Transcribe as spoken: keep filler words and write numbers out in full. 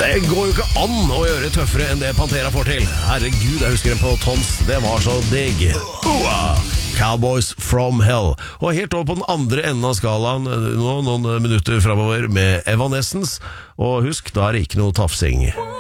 Det går jo ikke an å gjøre tøffere enn det Pantera får til. Herregud, jeg husker den på Tons. Det var så digg. Cowboys from Hell. Og helt over på den andre enden av skalaen nå, noen minutter fremover med Evanescence. Og husk, da er det ikke noe tafsing.